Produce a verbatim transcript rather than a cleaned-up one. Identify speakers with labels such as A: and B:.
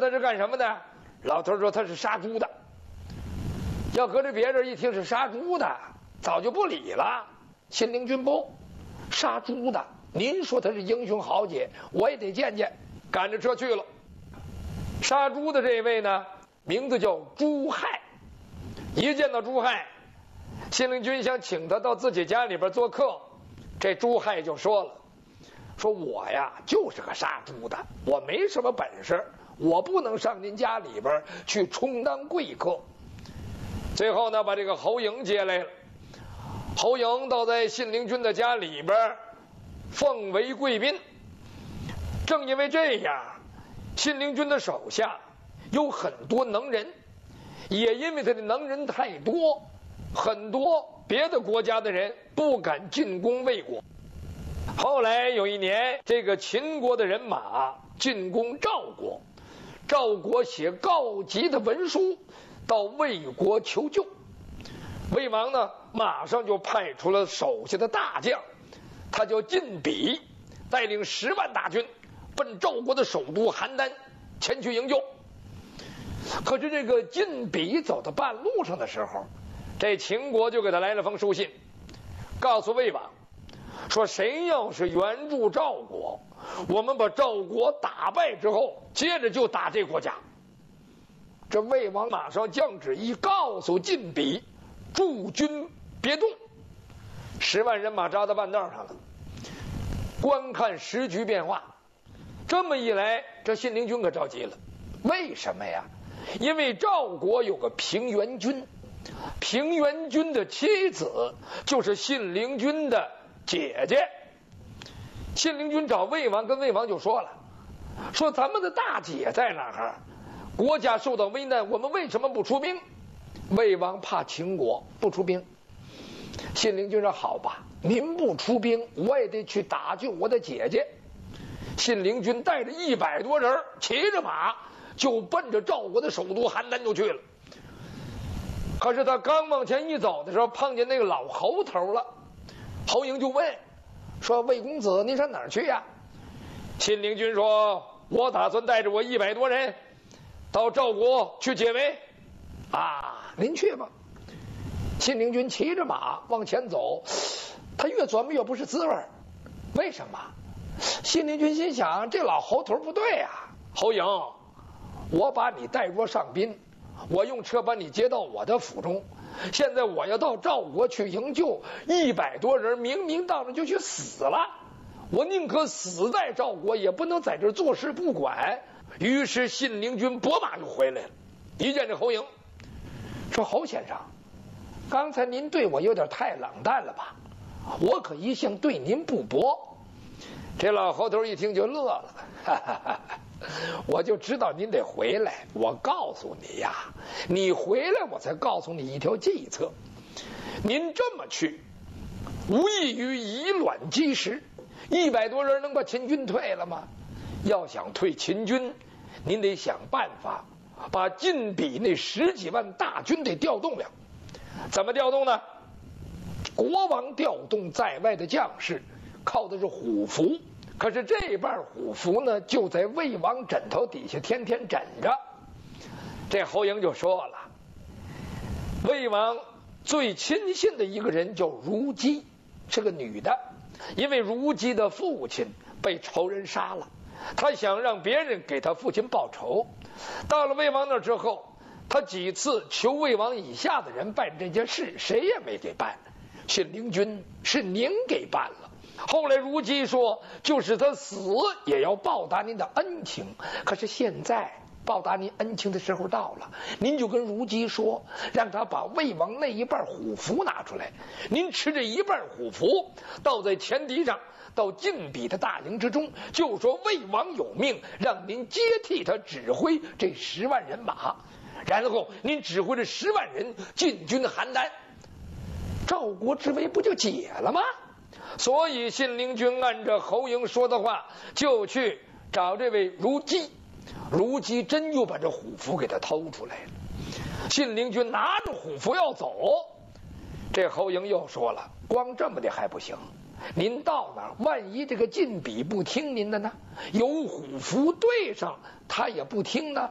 A: 他是干什么的？老头说他是杀猪的。要搁这别人一听是杀猪的，早就不理了。信陵君不，杀猪的，您说他是英雄豪杰，我也得见见。赶着车去了。杀猪的这位呢，名字叫朱亥。一见到朱亥，信陵君想请他到自己家里边做客，这朱亥就说了，说我呀就是个杀猪的，我没什么本事，我不能上您家里边去充当贵客。最后呢，把这个侯嬴接来了。侯嬴倒在信陵君的家里边奉为贵宾。正因为这样，信陵君的手下有很多能人，也因为他的能人太多，很多别的国家的人不敢进攻魏国。后来有一年，这个秦国的人马进攻赵国，赵国写告急的文书到魏国求救。魏王呢，马上就派出了手下的大将，他叫晋鄙，带领十万大军奔赵国的首都邯郸前去营救。可是这个晋鄙走到半路上的时候，这秦国就给他来了封书信，告诉魏王说，谁要是援助赵国，我们把赵国打败之后，接着就打这国家。这魏王马上降旨一告诉晋鄙，驻军别动。十万人马扎到半道上了，观看时局变化。这么一来，这信陵君可着急了。为什么呀？因为赵国有个平原君，平原君的妻子就是信陵君的姐姐。信陵君找魏王，跟魏王就说了，说咱们的大姐在哪儿？国家受到危难，我们为什么不出兵？魏王怕秦国，不出兵。信陵君说好吧，您不出兵，我也得去打救我的姐姐。信陵君带着一百多人，骑着马就奔着赵国的首都邯郸就去了。可是他刚往前一走的时候，碰见那个老侯头了。侯嬴就问说，魏公子您上哪儿去呀？信陵君说，我打算带着我一百多人到赵国去解围。啊，您去吧。信陵君骑着马往前走，他越琢磨越不是滋味。为什么？信陵君心想，这老侯头不对啊。侯嬴，我把你带若上宾，我用车把你接到我的府中，现在我要到赵国去营救，一百多人明明当着就去死了，我宁可死在赵国，也不能在这坐视不管。于是信陵君拨马就回来了。一见这侯嬴，说，侯先生，刚才您对我有点太冷淡了吧？我可一向对您不薄。这老侯头一听就乐了，哈哈哈哈，我就知道您得回来，我告诉你呀，你回来我才告诉你一条计策。您这么去，无异于以卵击石。一百多人能把秦军退了吗？要想退秦军，您得想办法把晋鄙那十几万大军得调动了。怎么调动呢？国王调动在外的将士，靠的是虎符。可是这半虎符呢，就在魏王枕头底下天天枕着。这侯嬴就说了，魏王最亲信的一个人叫如姬，是个女的。因为如姬的父亲被仇人杀了，他想让别人给他父亲报仇。到了魏王那之后，他几次求魏王以下的人办这件事，谁也没给办。信陵君是您给办了。后来如姬说，就是他死也要报答您的恩情。可是现在报答您恩情的时候到了，您就跟如姬说，让他把魏王那一半虎符拿出来，您持着一半虎符倒在前敌上，到晋鄙的大营之中，就说魏王有命，让您接替他指挥这十万人马，然后您指挥这十万人进军邯郸，赵国之围不就解了吗？所以信陵君按照侯嬴说的话，就去找这位如姬。如姬真就把这虎符给他偷出来了。信陵君拿着虎符要走，这侯嬴又说了，光这么的还不行，您到哪儿，万一这个晋鄙不听您的呢？有虎符对上他也不听呢，